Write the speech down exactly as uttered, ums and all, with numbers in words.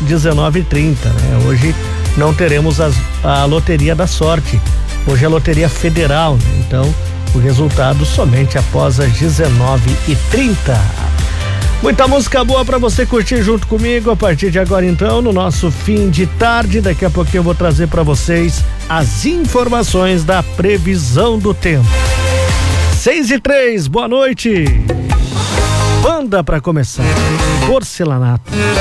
dezenove e trinta, né? Hoje não teremos as, a Loteria da Sorte. Hoje é a Loteria Federal, né? Então o resultado somente após as dezenove e trinta. Muita música boa para você curtir junto comigo a partir de agora, então, no nosso fim de tarde. Daqui a pouquinho eu vou trazer para vocês as informações da previsão do tempo. Seis e três, boa noite. Banda para começar, Porcelanato.